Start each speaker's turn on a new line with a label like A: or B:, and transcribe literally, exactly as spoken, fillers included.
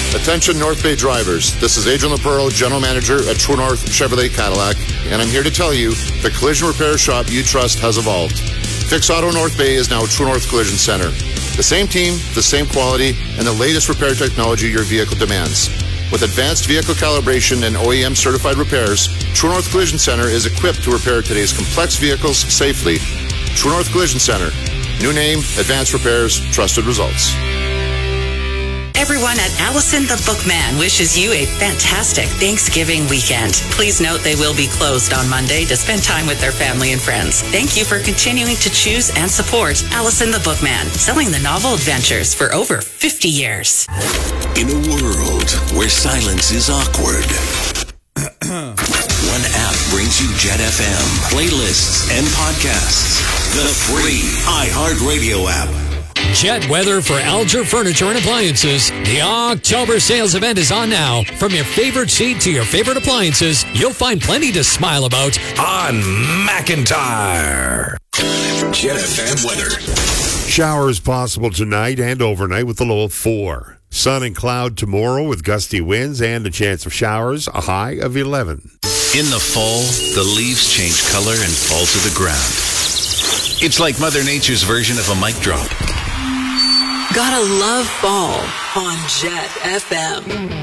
A: Attention North Bay drivers, this is Adrian Lepero, General Manager at True North Chevrolet Cadillac, and I'm here to tell you the collision repair shop you trust has evolved. Fix Auto North Bay is now True North Collision Center. The same team, the same quality, and the latest repair technology your vehicle demands. With advanced vehicle calibration and O E M certified repairs, True North Collision Center is equipped to repair today's complex vehicles safely. True North Collision Center. New name, advanced repairs, trusted results.
B: Everyone at Allison the Bookman wishes you a fantastic Thanksgiving weekend. Please note they will be closed on Monday to spend time with their family and friends. Thank you for continuing to choose and support Allison the Bookman, selling the novel adventures for over fifty years.
C: In a world where silence is awkward, one app brings you Jet F M, playlists, and podcasts. The free iHeartRadio app.
D: Jet weather for Alger Furniture and Appliances. The October sales event is on now. From your favorite seat to your favorite appliances, you'll find plenty to smile about on McIntyre.
C: Jet F M weather.
E: Showers possible tonight and overnight with a low of four. Sun and cloud tomorrow with gusty winds and a chance of showers, a high of eleven.
F: In the fall, the leaves change color and fall to the ground. It's like Mother Nature's version of a mic drop.
B: Gotta love fall on Jet F M.